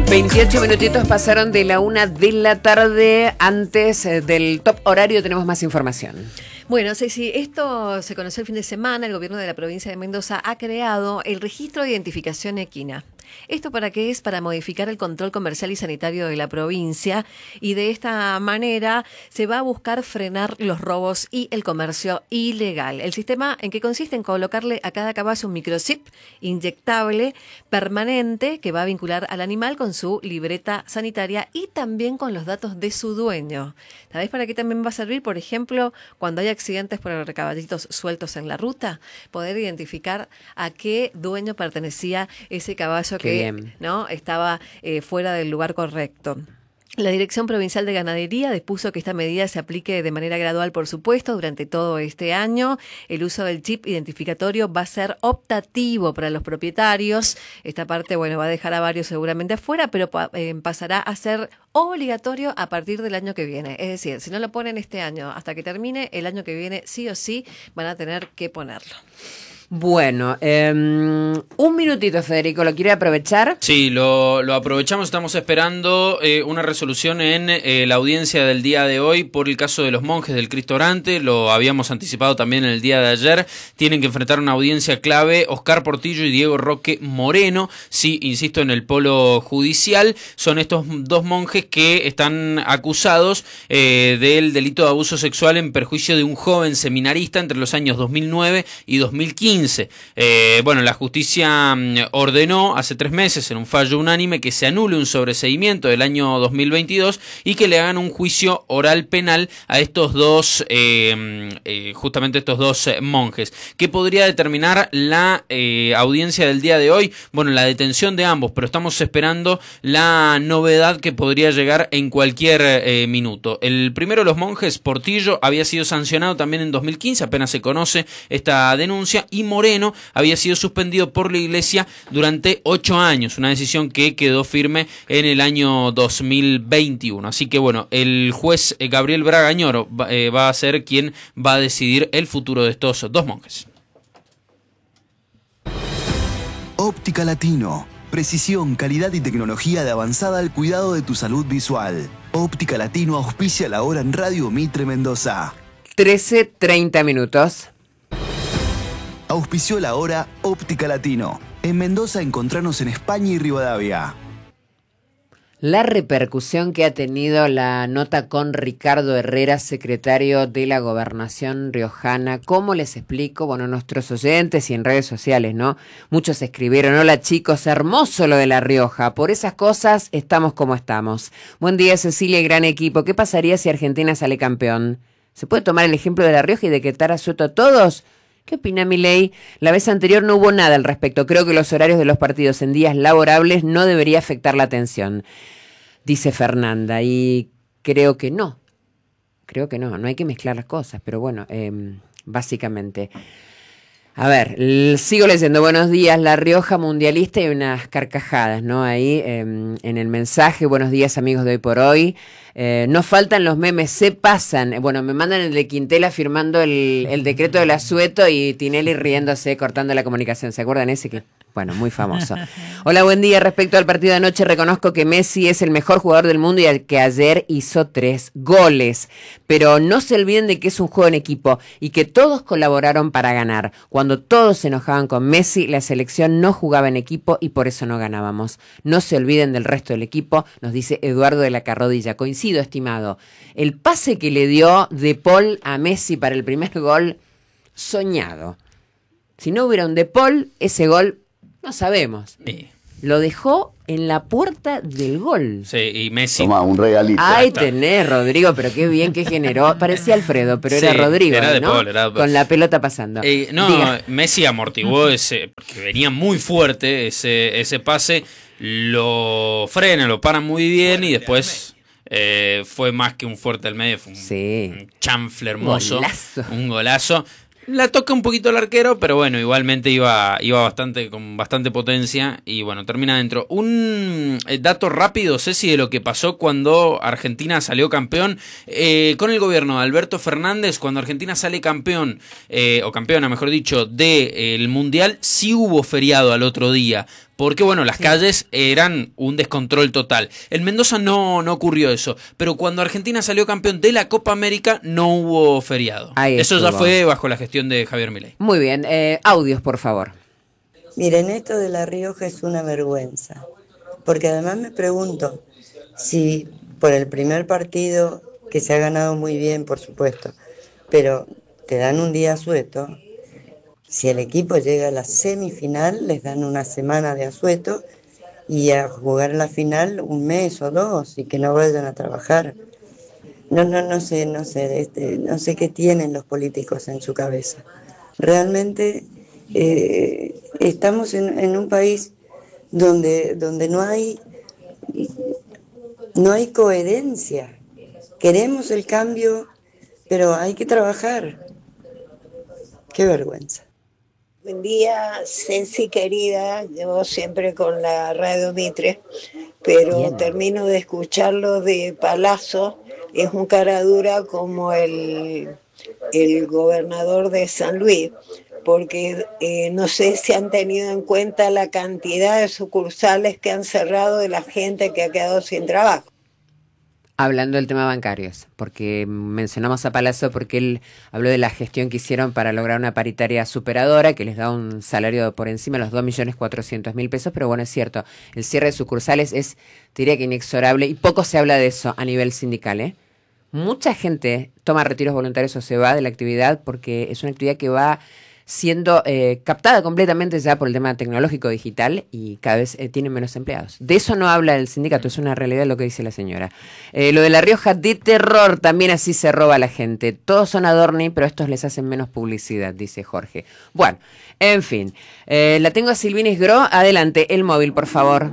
28 minutitos pasaron de la 1 de la tarde. Antes del top horario tenemos más información. Bueno, Ceci, esto se conoció el fin de semana. El gobierno de la provincia de Mendoza ha creado el registro de identificación equina. ¿Esto para qué es? Para modificar el control comercial y sanitario de la provincia, y de esta manera se va a buscar frenar los robos y el comercio ilegal. El sistema en que consiste en colocarle a cada caballo un microchip inyectable permanente que va a vincular al animal con su libreta sanitaria y también con los datos de su dueño. ¿Sabés para qué también va a servir? Por ejemplo, cuando hay accidentes por caballitos sueltos en la ruta, poder identificar a qué dueño pertenecía ese caballo que no estaba fuera del lugar correcto. La Dirección Provincial de Ganadería dispuso que esta medida se aplique de manera gradual, por supuesto, durante todo este año. El uso del chip identificatorio va a ser optativo para los propietarios. Esta parte, va a dejar a varios seguramente afuera, pero pasará a ser obligatorio a partir del año que viene. Es decir, si no lo ponen este año hasta que termine, el año que viene sí o sí van a tener que ponerlo. Bueno, un minutito, Federico, ¿lo quiere aprovechar? Sí, lo aprovechamos. Estamos esperando una resolución en la audiencia del día de hoy por el caso de los monjes del Cristo Orante. Lo habíamos anticipado también en el día de ayer. Tienen que enfrentar una audiencia clave Oscar Portillo y Diego Roque Moreno. Sí, insisto, en el polo judicial. Son estos dos monjes que están acusados del delito de abuso sexual en perjuicio de un joven seminarista entre los años 2009 y 2015. La justicia ordenó hace 3 meses en un fallo unánime que se anule un sobreseimiento del año 2022 y que le hagan un juicio oral penal a estos dos, justamente estos dos monjes. ¿Qué podría determinar la audiencia del día de hoy? Bueno, la detención de ambos, pero estamos esperando la novedad que podría llegar en cualquier minuto. El primero de los monjes, Portillo, había sido sancionado también en 2015, apenas se conoce esta denuncia, y Moreno había sido suspendido por la Iglesia durante 8 años, una decisión que quedó firme en el año 2021. Así que el juez Gabriel Bragañoro va a ser quien va a decidir el futuro de estos dos monjes. Óptica Latino. Precisión, calidad y tecnología de avanzada al cuidado de tu salud visual. Óptica Latino auspicia la hora en Radio Mitre Mendoza. 13:30 minutos. Auspició la hora Óptica Latino. En Mendoza encontranos en España y Rivadavia. La repercusión que ha tenido la nota con Ricardo Herrera, secretario de la Gobernación riojana. ¿Cómo les explico? Bueno, nuestros oyentes y en redes sociales, ¿no? Muchos escribieron: hola chicos, hermoso lo de La Rioja. Por esas cosas estamos como estamos. Buen día, Cecilia y gran equipo. ¿Qué pasaría si Argentina sale campeón? ¿Se puede tomar el ejemplo de La Rioja y decretar asueto a todos? ¿Qué opina Milei? La vez anterior no hubo nada al respecto. Creo que los horarios de los partidos en días laborables no debería afectar la atención, dice Fernanda. Y creo que no hay que mezclar las cosas, pero básicamente. A ver, sigo leyendo. Buenos días, La Rioja mundialista, y unas carcajadas, ¿no? Ahí en el mensaje. Buenos días, amigos de Hoy por Hoy. No faltan los memes, se pasan. Bueno, me mandan el de Quintela firmando el decreto del asueto y Tinelli riéndose, cortando la comunicación. ¿Se acuerdan ese que? Bueno, muy famoso. Hola, buen día. Respecto al partido de anoche, reconozco que Messi es el mejor jugador del mundo y que ayer hizo 3 goles. Pero no se olviden de que es un juego en equipo y que todos colaboraron para ganar. Cuando todos se enojaban con Messi, la selección no jugaba en equipo y por eso no ganábamos. No se olviden del resto del equipo, nos dice Eduardo de la Carrodilla. Coincido, estimado. El pase que le dio De Paul a Messi para el primer gol, soñado. Si no hubiera un De Paul, ese gol no sabemos. Sí. Lo dejó en la puerta del gol. Sí, y Messi. Toma, un regalito. Ahí tenés, Rodrigo, pero qué bien que generó. Parecía Alfredo, pero era Rodrigo, era De ¿no? Paul, era... Con la pelota pasando. Messi amortiguó ese, porque venía muy fuerte ese pase, lo frena, lo para muy bien y después fue más que un fuerte al medio, fue un chanfle hermoso, un golazo. La toca un poquito el arquero, pero bueno, igualmente iba con bastante potencia y bueno, termina adentro. Un dato rápido, Ceci, de lo que pasó cuando Argentina salió campeón. Con el gobierno de Alberto Fernández, cuando Argentina sale campeón, o campeona, mejor dicho, del Mundial, sí hubo feriado al otro día. porque bueno, las calles eran un descontrol total. En Mendoza no ocurrió eso, pero cuando Argentina salió campeón de la Copa América no hubo feriado. Eso ya fue bajo la gestión de Javier Milei. Muy bien, audios por favor. Miren, esto de La Rioja es una vergüenza, porque además me pregunto si por el primer partido, que se ha ganado muy bien, por supuesto, pero te dan un día asueto, si el equipo llega a la semifinal, les dan una semana de asueto y a jugar la final un mes o dos y que no vayan a trabajar. No sé qué tienen los políticos en su cabeza. Realmente estamos en un país donde no hay coherencia. Queremos el cambio, pero hay que trabajar. Qué vergüenza. Buen día, Ceci querida, yo siempre con la radio Mitre, pero Bien. termino de escucharlo de Palazzo, es un cara dura como el gobernador de San Luis, porque no sé si han tenido en cuenta la cantidad de sucursales que han cerrado de la gente que ha quedado sin trabajo. Hablando del tema bancarios, porque mencionamos a Palazzo porque él habló de la gestión que hicieron para lograr una paritaria superadora que les da un salario por encima de los 2.400.000 pesos, pero bueno, es cierto, el cierre de sucursales es, diría que inexorable, y poco se habla de eso a nivel sindical, ¿eh? Mucha gente toma retiros voluntarios o se va de la actividad porque es una actividad que va siendo captada completamente ya por el tema tecnológico digital y cada vez tienen menos empleados. De eso no habla el sindicato, es una realidad lo que dice la señora. Lo de La Rioja, de terror, también así se roba a la gente. Todos son adorni, pero estos les hacen menos publicidad, dice Jorge. Bueno, en fin, la tengo a Silvina Isgro. Adelante, el móvil, por favor.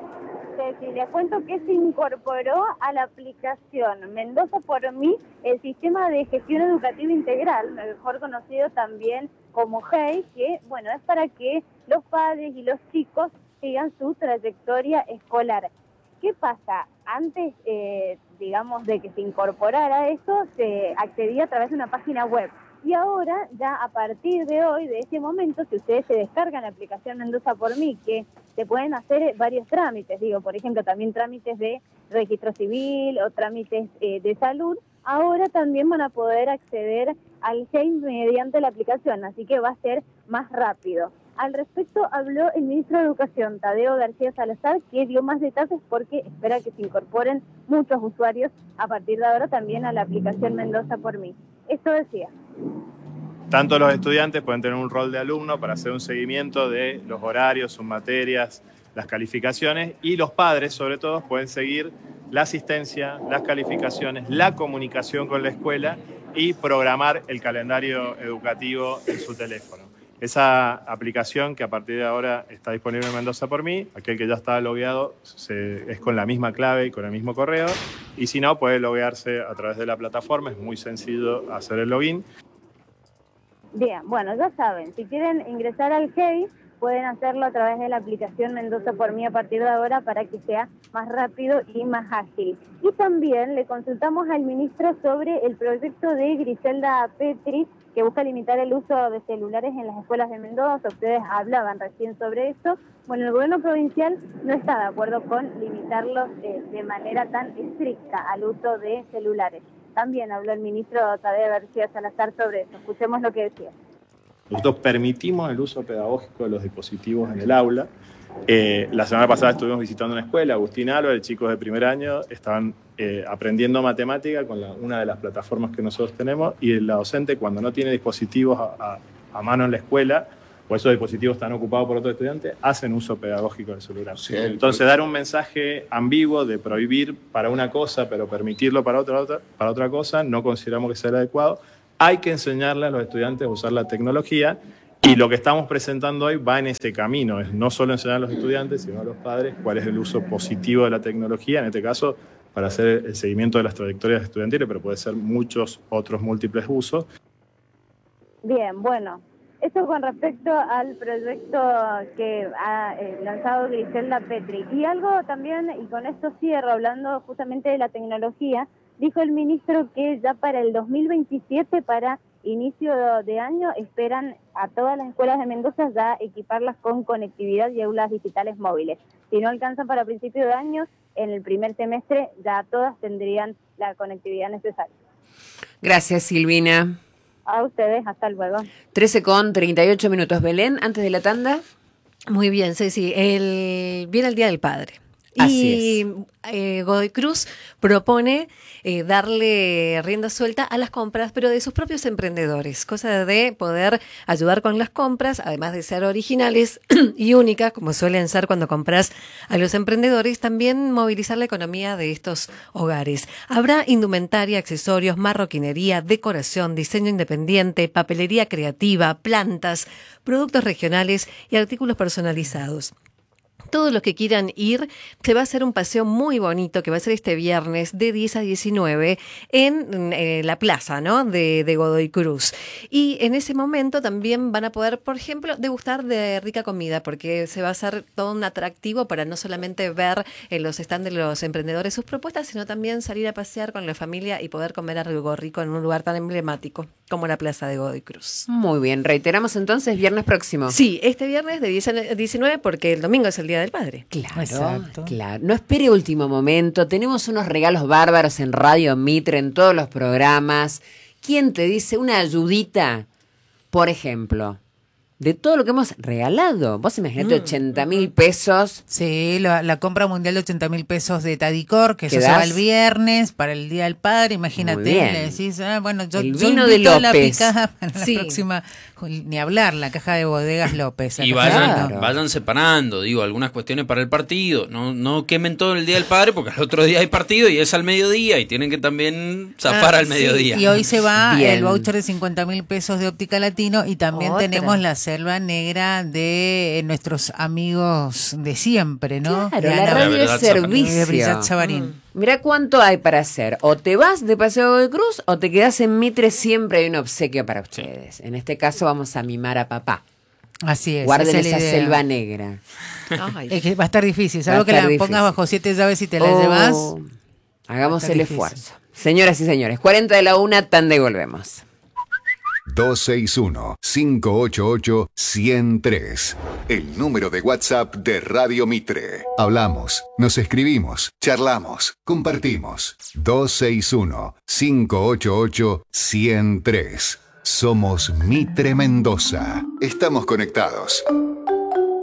Les cuento que se incorporó a la aplicación Mendoza por Mí el sistema de gestión educativa integral, mejor conocido también como GEI, que bueno, es para que los padres y los chicos sigan su trayectoria escolar. ¿Qué pasa? Antes, digamos, de que se incorporara esto, se accedía a través de una página web. Y ahora, ya a partir de hoy, de ese momento, si ustedes se descargan la aplicación Mendoza por Mí, que se pueden hacer varios trámites, por ejemplo, también trámites de registro civil o trámites de salud, ahora también van a poder acceder al GEI mediante la aplicación, así que va a ser más rápido. Al respecto habló el ministro de Educación, Tadeo García Salazar, que dio más detalles porque espera que se incorporen muchos usuarios a partir de ahora también a la aplicación Mendoza por Mí. Esto decía. Tanto los estudiantes pueden tener un rol de alumno para hacer un seguimiento de los horarios, sus materias, las calificaciones, y los padres, sobre todo, pueden seguir la asistencia, las calificaciones, la comunicación con la escuela y programar el calendario educativo en su teléfono. Esa aplicación que a partir de ahora está disponible en Mendoza por Mí, aquel que ya está logueado es con la misma clave y con el mismo correo, y si no, puede loguearse a través de la plataforma, es muy sencillo hacer el login. Bien, bueno, ya saben, si quieren ingresar al GEI, pueden hacerlo a través de la aplicación Mendoza por Mí a partir de ahora para que sea más rápido y más ágil. Y también le consultamos al ministro sobre el proyecto de Griselda Petri, que busca limitar el uso de celulares en las escuelas de Mendoza. Ustedes hablaban recién sobre eso. Bueno, el gobierno provincial no está de acuerdo con limitarlos de manera tan estricta al uso de celulares. También habló el ministro Tadeo García Salazar sobre eso. Escuchemos lo que decía. Nosotros permitimos el uso pedagógico de los dispositivos en el aula. La semana pasada estuvimos visitando una escuela, Agustín Álvarez, chicos de primer año estaban aprendiendo matemática con una de las plataformas que nosotros tenemos, y la docente, cuando no tiene dispositivos a mano en la escuela, o esos dispositivos están ocupados por otros estudiantes, hacen uso pedagógico del celular. Sí, entonces, dar un mensaje ambiguo de prohibir para una cosa, pero permitirlo para otra cosa, no consideramos que sea el adecuado. Hay que enseñarle a los estudiantes a usar la tecnología, y lo que estamos presentando hoy va en ese camino. Es no solo enseñar a los estudiantes, sino a los padres cuál es el uso positivo de la tecnología, en este caso para hacer el seguimiento de las trayectorias estudiantiles, pero puede ser muchos otros múltiples usos. Bien, bueno, esto con respecto al proyecto que ha lanzado Griselda Petri. Y algo también, y con esto cierro, hablando justamente de la tecnología, dijo el ministro que ya para el 2027, para inicio de año esperan a todas las escuelas de Mendoza ya equiparlas con conectividad y aulas digitales móviles. Si no alcanzan para principio de año, en el primer semestre ya todas tendrían la conectividad necesaria. Gracias, Silvina. A ustedes, hasta luego. 13:38. Belén, antes de la tanda. Muy bien, Ceci. Viene el Día del Padre. Así Y Godoy Cruz propone darle rienda suelta a las compras, pero de sus propios emprendedores, cosa de poder ayudar con las compras, además de ser originales y únicas, como suelen ser cuando compras a los emprendedores, también movilizar la economía de estos hogares. Habrá indumentaria, accesorios, marroquinería, decoración, diseño independiente, papelería creativa, plantas, productos regionales y artículos personalizados. Todos los que quieran ir, se va a hacer un paseo muy bonito que va a ser este viernes de 10 a 19 en la plaza, ¿no? de Godoy Cruz. Y en ese momento también van a poder, por ejemplo, degustar de rica comida, porque se va a hacer todo un atractivo para no solamente ver en los stands de los emprendedores sus propuestas, sino también salir a pasear con la familia y poder comer algo rico en un lugar tan emblemático como la plaza de Godoy Cruz. Muy bien, reiteramos entonces viernes próximo. Sí, este viernes de 10 a 19 porque el domingo es el Día del Padre. Claro, Exacto. claro. No espere último momento. Tenemos unos regalos bárbaros en Radio Mitre, en todos los programas. ¿Quién te dice una ayudita? Por ejemplo, de todo lo que hemos regalado. Vos imaginate 80.000 pesos. Sí, la compra mundial de 80.000 pesos de Tadicor, que eso se ¿Quedás? va el viernes para el Día del Padre. Imagínate, Muy bien. le decís, bueno, yo El vino de invito a la López. picada para Sí. la próxima, ni hablar, la caja de bodegas López. Y Claro. vayan separando, digo, algunas cuestiones para el partido. No quemen todo el Día del Padre porque al otro día hay partido y es al mediodía y tienen que también zafar al sí. mediodía. Y hoy se va Bien. el voucher de 50.000 pesos de Óptica Latino y también Otra. tenemos la selva negra de nuestros amigos de siempre, ¿no? Claro, De la Ana- radio es Verdad, servicio. de Brillat Chavarín. Mirá cuánto hay para hacer. O te vas de Paseo de Cruz o te quedás en Mitre. Siempre hay un obsequio para ustedes. En este caso vamos a mimar a papá. Así es. Guarden esa es esa la idea. selva negra. Ay. Es que va a estar difícil, Va a salvo que estar la difícil. pongas bajo 7 llaves y te la Oh, llevas. Hagamos Va a estar el difícil. esfuerzo. Señoras y señores, 40 de la una, tanda y volvemos. 261-588-103. El número de WhatsApp de Radio Mitre. Hablamos, nos escribimos, charlamos, compartimos. 261-588-103. Somos Mitre Mendoza. Estamos conectados.